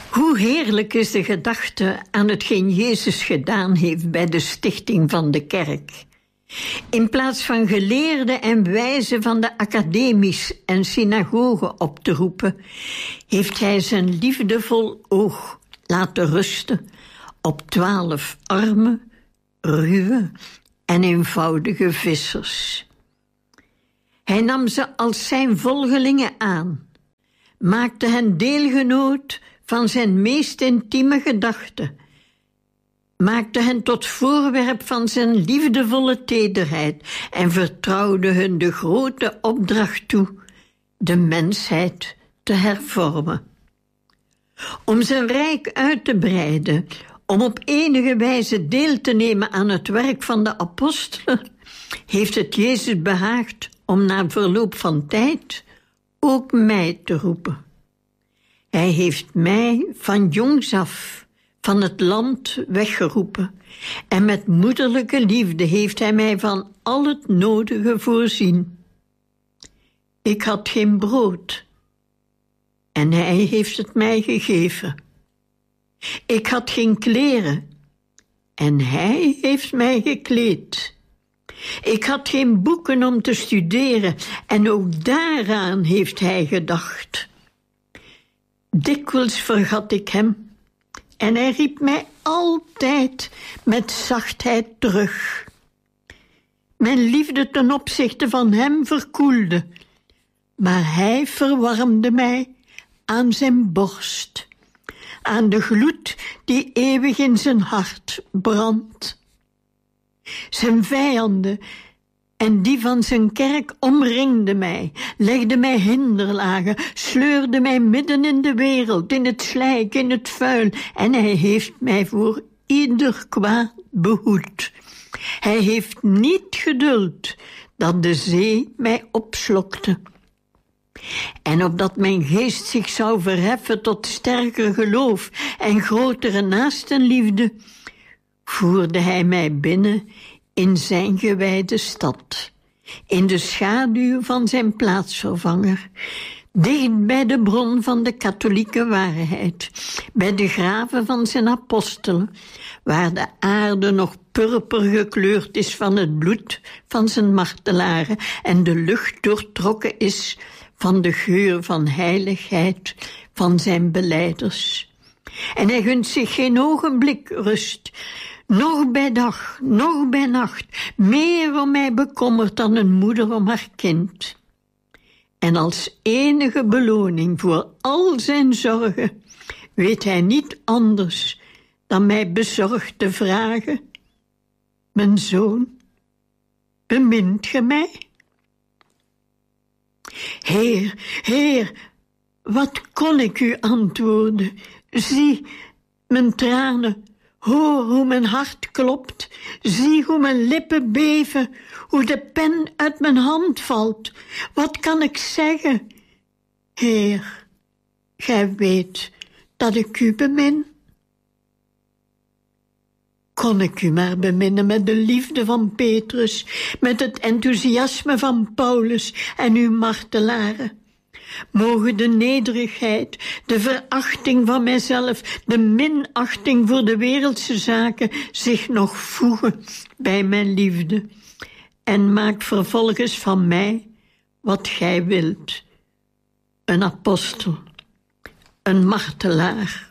Hoe heerlijk is de gedachte aan hetgeen Jezus gedaan heeft bij de stichting van de kerk. In plaats van geleerden en wijzen van de academies en synagogen op te roepen, heeft hij zijn liefdevol oog laten rusten op 12 arme, ruwe en eenvoudige vissers. Hij nam ze als zijn volgelingen aan, maakte hen deelgenoot van zijn meest intieme gedachten, maakte hen tot voorwerp van zijn liefdevolle tederheid en vertrouwde hun de grote opdracht toe de mensheid te hervormen. Om zijn rijk uit te breiden, om op enige wijze deel te nemen aan het werk van de apostelen, heeft het Jezus behaagd om na verloop van tijd ook mij te roepen. Hij heeft mij van jongs af van het land weggeroepen en met moederlijke liefde heeft hij mij van al het nodige voorzien. Ik had geen brood en hij heeft het mij gegeven. Ik had geen kleren en hij heeft mij gekleed. Ik had geen boeken om te studeren en ook daaraan heeft hij gedacht. Dikwijls vergat ik hem en hij riep mij altijd met zachtheid terug. Mijn liefde ten opzichte van hem verkoelde, maar hij verwarmde mij aan zijn borst, aan de gloed die eeuwig in zijn hart brandt. Zijn vijanden en die van zijn kerk omringden mij, legden mij hinderlagen, sleurden mij midden in de wereld, in het slijk, in het vuil, en hij heeft mij voor ieder kwaad behoed. Hij heeft niet geduld dat de zee mij opslokte. En opdat mijn geest zich zou verheffen tot sterker geloof en grotere naastenliefde, voerde hij mij binnen in zijn gewijde stad, in de schaduw van zijn plaatsvervanger, dicht bij de bron van de katholieke waarheid, bij de graven van zijn apostelen, waar de aarde nog purper gekleurd is van het bloed van zijn martelaren en de lucht doortrokken is van de geur van heiligheid van zijn belijders. En hij gunt zich geen ogenblik rust, nog bij dag, nog bij nacht, meer om mij bekommerd dan een moeder om haar kind. En als enige beloning voor al zijn zorgen weet hij niet anders dan mij bezorgd te vragen: mijn zoon, bemint ge mij? Heer, Heer, wat kon ik u antwoorden? Zie, mijn tranen, hoor hoe mijn hart klopt. Zie hoe mijn lippen beven, hoe de pen uit mijn hand valt. Wat kan ik zeggen? Heer, gij weet dat ik u bemin. Kon ik u maar beminnen met de liefde van Petrus, met het enthousiasme van Paulus en uw martelaren. Mogen de nederigheid, de verachting van mijzelf, de minachting voor de wereldse zaken zich nog voegen bij mijn liefde. En maak vervolgens van mij wat gij wilt. Een apostel, een martelaar,